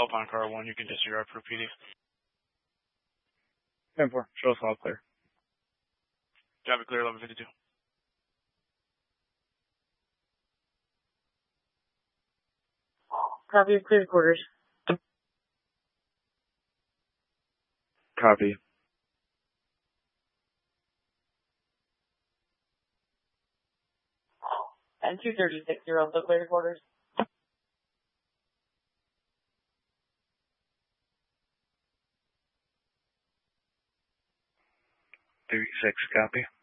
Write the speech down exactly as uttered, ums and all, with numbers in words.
Up on car one, you can disregard for P D. ten four, show us all clear. Traffic clear, eleven fifty-two. Copy of clear quarters. Copy. And two thirty-six, you're also clear quarters. thirty-six, copy.